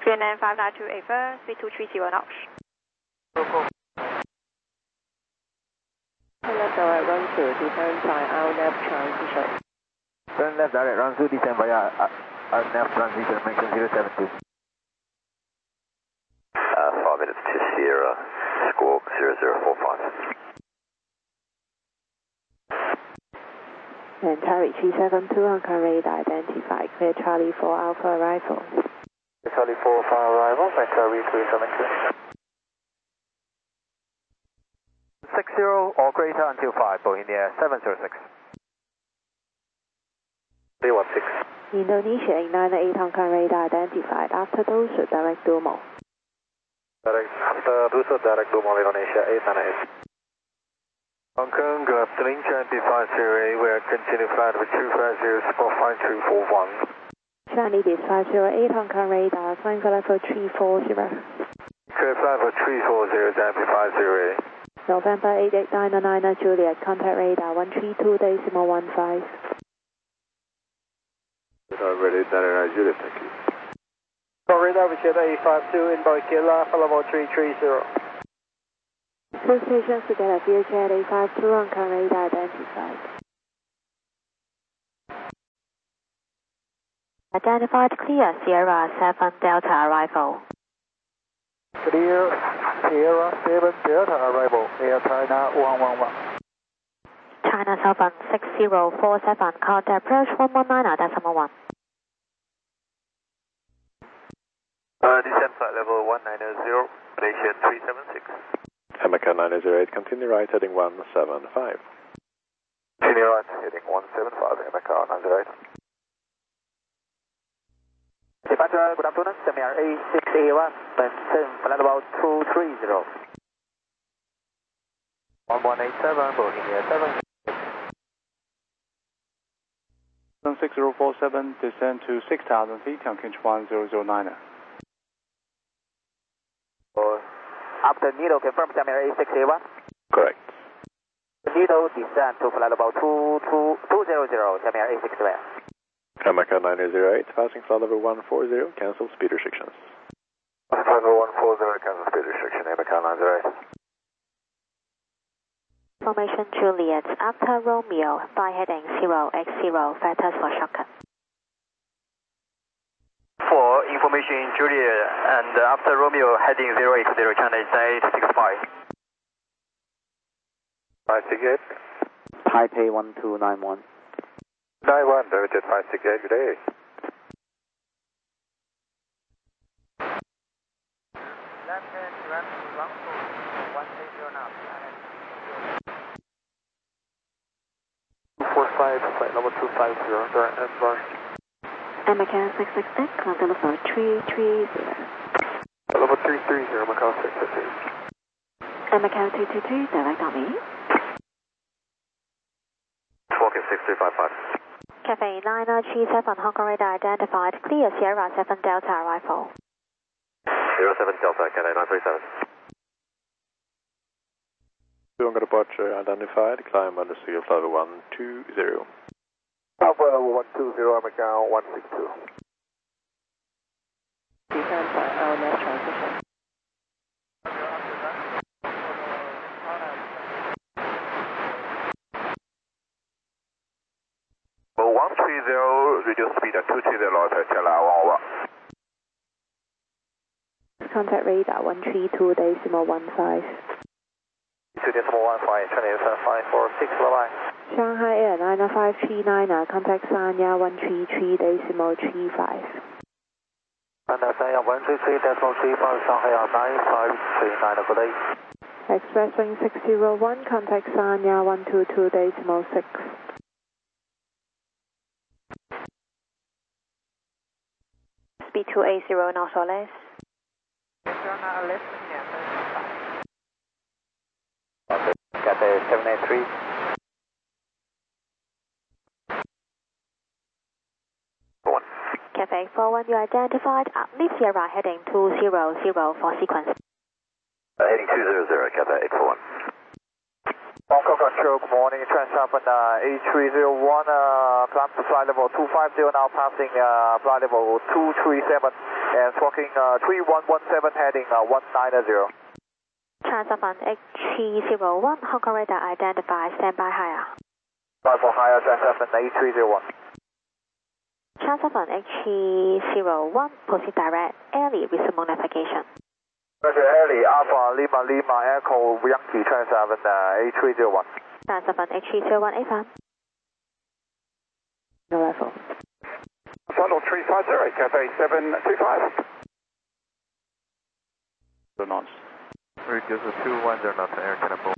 VNN 592 first, speed 230 knots. Left direct run through descend by RNAV transition. Turn left direct run through descend via RNAV transition, American 072. 5 minutes to Sierra, Squawk 0045. And Charlie 372 on car radar identified, clear Charlie 4 Alpha arrival. Charlie 4 Alpha arrival, by Charlie 372. 60 or greater until 5, Boeing in the air 706. 316. Indonesia 898 on car radar identified, after those direct Domo. After Dusseldorf, direct Domo, Indonesia 898. Hong Kong, good afternoon, Charlie 508, we are continuing flight with 250, squawk 5241. Charlie is 508 Hong Kong radar, flying for level 340. Clear flight for 340, Charlie 508. November 8899 Juliet, contact radar 132.15. Ready, Juliet, thank you. Radar Richard 852 in Boikila for level 330. Two stations together, VHR 852 on car radar identified. Identified clear Sierra 7 Delta arrival. Clear Sierra 7 Delta arrival, Air China 111. China Southern 6047, contact approach 119.1. Descent flight level 190, Malaysia 376. American 908, continue right heading 175. Continue right heading 175, American 908. Departure, good afternoon, Semiar A6A1, maintain flight level 230. 1187, Boeing Air 7. 6047, descend to 6,000 feet, on Kinch 1009. After Nido, confirm Semiar A6A1. Correct. Nido, descend to flight level 200, Semiar A6A1. American 908, passing flight level 140, cancel speed restrictions. Flight level 140, cancel speed restriction, American 908. Formation Juliet, after Romeo, by heading 0x0, factors for shortcut. For information Juliet and after Romeo heading 080, China is 865. Five-ticket. Taipei 1291. 91, David 568, good day. Left hand, run to 130 now. 245, flight level 250, direct inbound. American 666, contact level 330. Level 330, Macau 650. American 222, direct on me. Squawk 6355. Cafe 937, Hong Kong radar identified, clear Sierra 7 Delta arrival. 07 Delta, Cathay 937. Doing departure identified, climb under sea of level 120. Alpha level 120, Macau 162. Descend by RNAV transition. Well, 130, reduce speed at 230, Hotel Chela 111. Contact radar 132.15. 2.15, 2.546, bye-bye. Shanghai Air 90539, contact Sanya 133.35. Sanya 133.35, Shanghai Air 9539, good day. Express wing 601, contact Sanya 122.6. Speed 280 knots or less. Cathay 783. Cafe 41, you identified, leave Sierra heading 200 for sequence. Heading 200, Cathay 841. Hong Kong Control, good morning. Transafen A301, climb to flight level 250, now passing flight level 237. And squawking 3117 heading 190. Transfer HE01, Hong Kong radar identified, standby higher. Fly for higher, transfer A301. Transfer HE01, proceed direct, Ellie, resume navigation. Roger, Ellie, Alpha Lima Lima Echo Yankee, transfer A301. Transfer HE01, A5. No level. Tunnel 350, Cafe 725. So knots. Reduce to 210 knots, Air Canada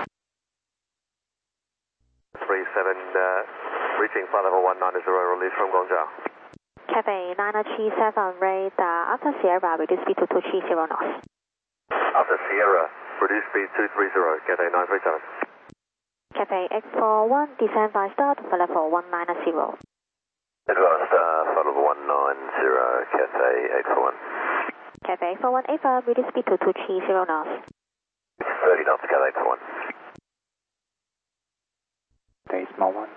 37, reaching flight level 190, release from Guangzhou. Cafe 937, radar, after Sierra, reduce speed to 230 knots. After Sierra, reduce speed 230, Cafe 937. Cafe X41, descend by start, flight level 190. Advanced, flight level 190, Cafe X41. Cafe 4185, reduce speed to 230 knots. 30 knots, Cafe X41. Thanks, small one.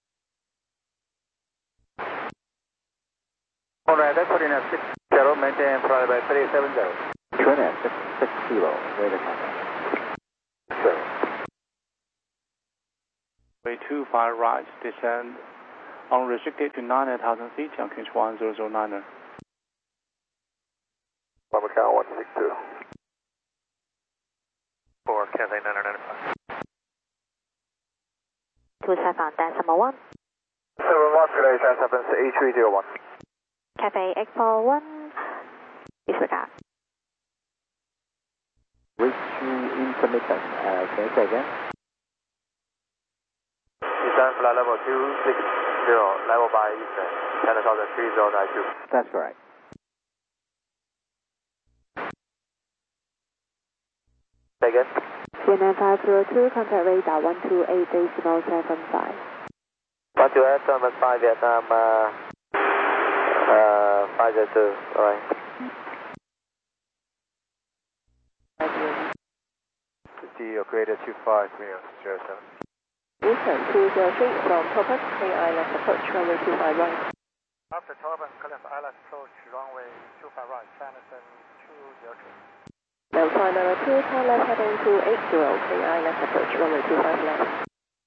Alright, that's 60, maintain flight level 370. Turn at 660, radar contact. Sure. Way 25 right, descend unrestricted to 9,000 feet, Junction 1009er. Macau 162. For Cathay 995. 27.1. 71, today transfer A301. Cafe X41, disregard. Reach to intermittent. Can you say again? Descend flight level 260, level by Eastern, 10,03092. That's correct. Say again. CNN 502, contact radar 128.75. 128.75 Vietnam, 502, alright. The operator 25307. Eastern 203 from Topaz, clear island approach runway 25 right. After Topaz, clear island approach runway 25 right, Sanderson 203. Now final 2, turn left heading 280, clear island approach runway 25 left.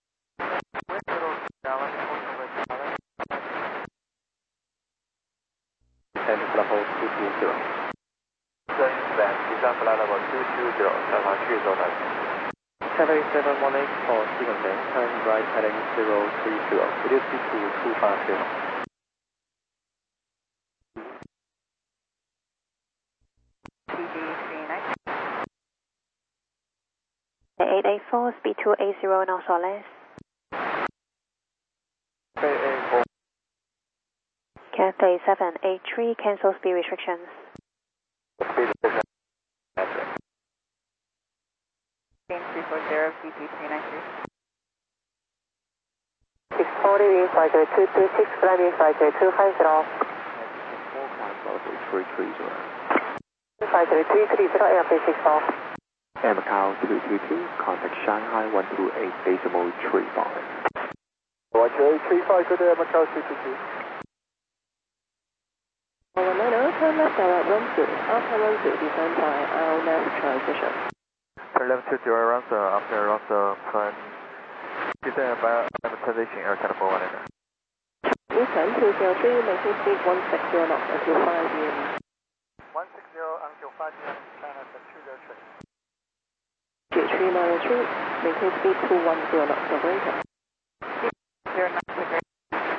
And level 220. Descend flight level 220, transfer 309. Cafe 718 for sequencing, turn right heading 030. Reduce speed to 250. The 884, speed 280 knots or less. Cathay 783, cancel speed restrictions. Speed restriction. 340, CP 393. 640, Fighter 226, climbing Fighter 250. Level 330. Fighter 330, airplane 64. Air Macau 222, contact Shanghai 128.35. 12835, good Air Macau 222. 190, turn left direct 12, after 12, descend by ILNAV transition. Turn left to zero rounds, after rounds, plan. Descend by transition, Air Canada 419. Eastern 203, maintain speed 160 knots until 5 p.m. 160 until 5 p.m. China 203. G393, maintain speed 210 knots operator. 096.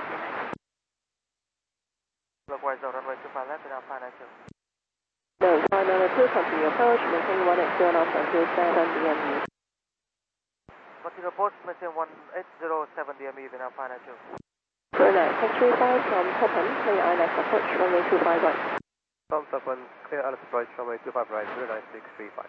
Likewise, runway 25 left, now 592. No, 592, continue approach, maintain 180 knots until 7 DME. Continue approach, maintain 180 DME, now 592. Brunei, X35 from Toppen, clear ILS approach, runway 25 right. From Toppen, clear ILS approach, runway 25 right, 09635.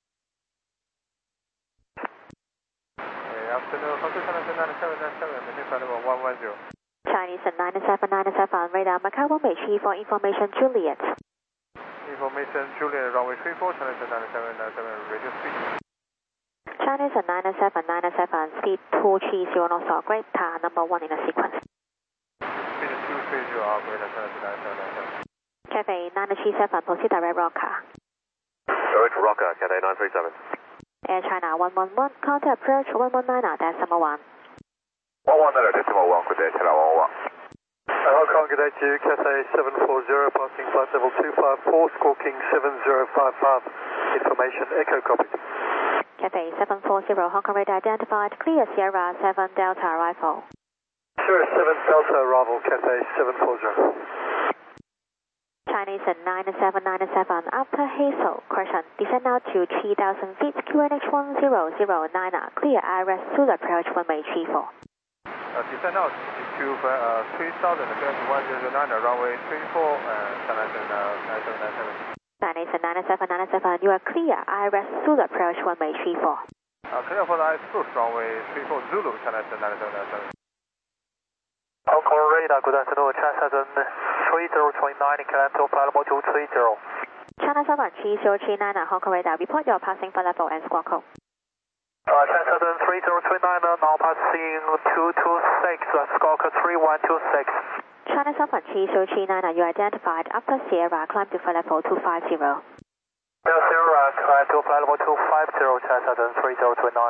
Afternoon, Fox 797, maintain flight level 110. Chinese 9797, radar Macau 1 Beijing for information Juliet. Information Juliet, runway 34, Chinese 9797, radio speed. Chinese 9797, speed 230 knots or greater, number 1 in the sequence. Speed 230, operator Chinese 9797. Cathay 937, proceed direct Rocker. Direct Rocker, Cathay 937. Air China 111, contact approach 119 decimal 1. 119 decimal 1, good day, China 111. Hong Kong, good day to you, Cathay 740, passing flight level 254, squawking 7055. Information, echo copy. Cathay 740, Hong Kong radar identified, clear Sierra 7 Delta arrival. Sierra 7 Delta arrival, Cathay 740. Chinese 9797, after Hazel, correction, descend now to 3,000 feet, QNH 1009, clear IRS Zulu approach runway 34. Descend now to 3,000 QNH 1009, runway 34, China 9797. Chinese 9797, you are clear, IRS Zulu approach runway 34. Clear for the IRS runway 34 Zulu, China 9797. Hong Kong radar, good afternoon, China 3029, climb to flight level 230. China 73039, Hong Kong radar, report your passing flight level and squawk code. China 3029, now passing 226, squawk 3126. China 73039, you identified after Sierra, climb to flight level 250. Sierra, climb to flight level 250, China 3029.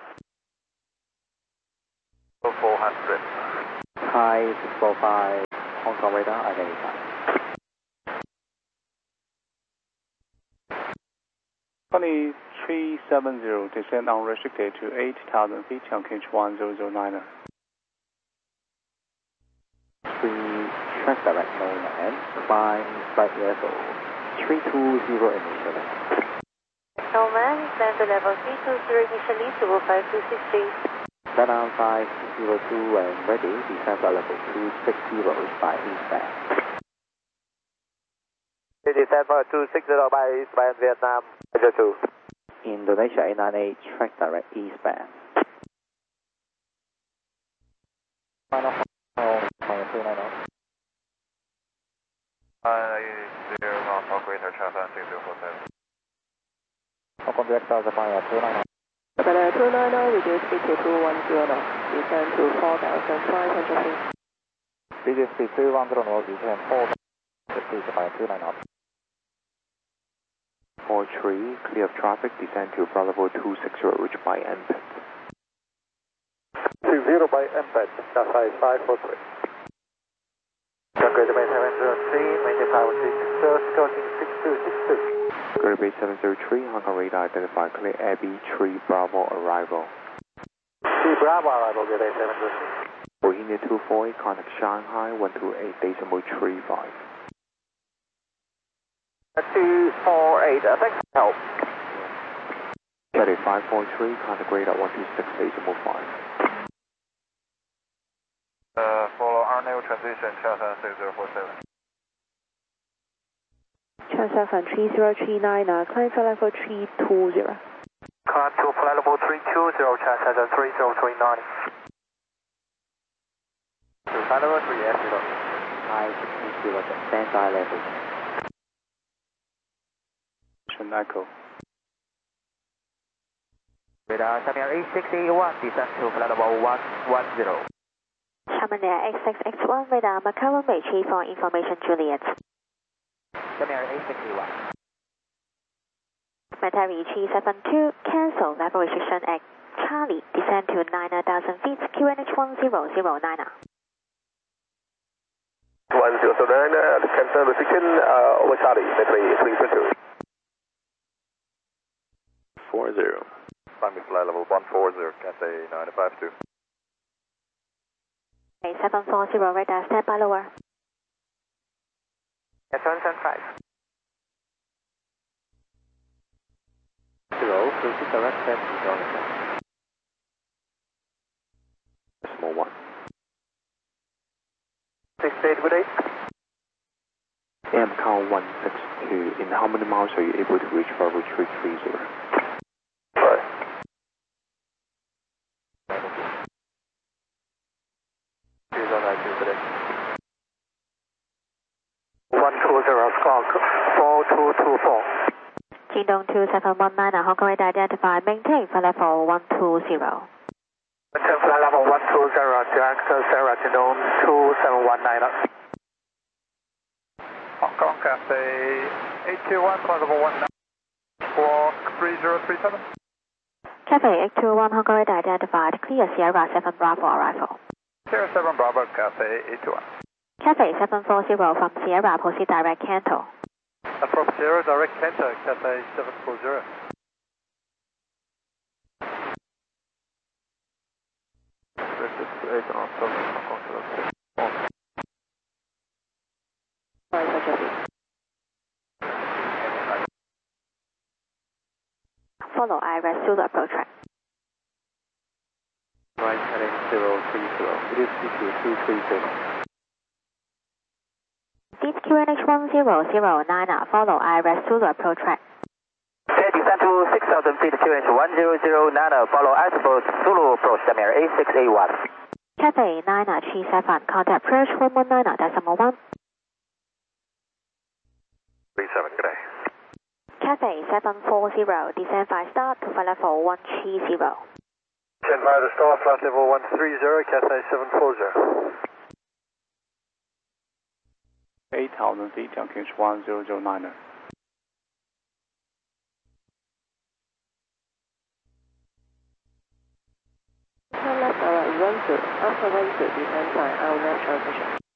400. Hi, 645, Hong Kong radar identified. Funny 370, descend unrestricted to 8,000 feet, QNH 1009. 3, track direct no land, climb flight level 320 initially. No man, land to level 320 initially, 25263. Down 502 and ready, descend flight level 260 by eastbound. Descend for 260 by eastbound Vietnam, 2. Indonesia 898, track direct eastbound. Final Hong Kong 290. 0 North Operator, China 6047. Hong Kong direct South Japan 290. Cathay 290, reduce speed to 210 knots, descend to 4,500 feet. Reduce speed 210 knots, descend 4,000 feet by 29 knots. 43, clear of traffic, descend to flight level 260, reach by MPET. 20 by MPET, Cathay 543. Greater Bay 703, maintain power 6, stroking 6262. Greater Bay 703, Hong Kong radar identified, clear Abbey 3 Bravo arrival. 3 Bravo arrival, Greater Bay 703. Bohemia 248, contact Shanghai 128, decimal 35. 248, thanks for help. Cathay 543, contact radar 126, decimal 5. Follow RNAV transition, China 6047. China 3039, climb flight level 320. Climb to flight level 320, China 3039. To flight level 3 S0. High 60, standby level. Echo. Radar Chamier 8681, descend to flight level 110. Chamier 8661, radar Macau runway 34, information Juliet. Chamier 8681. Matari 372, cancel level restriction at Charlie, descend to 9,000 feet, QNH 1009. 1009, cancel restriction, over Charlie, Matari 372. 40. Climbing flight level 140, Cathay 952. 740, radar standby lower. 775. 0, proceed direct step to Jonathan. Decimal 1. 68, good day. AM count 162, in how many miles are you able to reach for retreat 30? 120, squawk 4224. Jingdong 2719, Hong Kong radar identified, maintain flight level 120. Maintain flight level 120, direct Sarah Jingdong 2719. Hong Kong Cathay 821, flight level 19, squawk 3037. Cathay 821 Hong Kong radar identified, clear Sierra 7 Bravo arrival. Sierra 7 Bravo, Cathay 821. Cathay 740 from Sierra, proceed direct Canto. From Sierra, direct Canto, Cathay 740. Follow IRS Zulu approach track. Right heading 030. It is CQ236. Deep QNH 1009, follow IRS Zulu approach track. Descend to 6,000 feet, QNH 1009, follow Iceberg Zulu approach, Damir A681. Cathay 937, contact approach 119.1. 37, good day. Cathay 740, descend 5 star to flight level 130. 10 by the star, flight level 130, Cathay 740. 8,000 feet, QNH 1009. Turn left direct 10, after 10, descend by our left transition.